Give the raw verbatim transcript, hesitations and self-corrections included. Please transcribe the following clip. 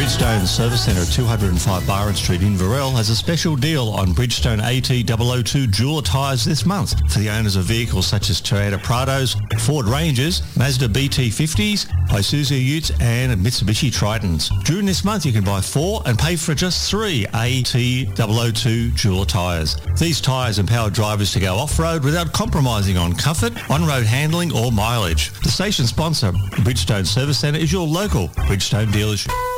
Bridgestone Service Centre at two oh five Byron Street in Varel has a special deal on Bridgestone A T zero zero two Jeweller tyres this month for the owners of vehicles such as Toyota Prados, Ford Rangers, Mazda B T fifties, Isuzu Utes and Mitsubishi Tritons. During this month you can buy four and pay for just three A T zero zero two Jeweller tyres. These tyres empower drivers to go off-road without compromising on comfort, on-road handling or mileage. The station sponsor, Bridgestone Service Centre, is your local Bridgestone dealership.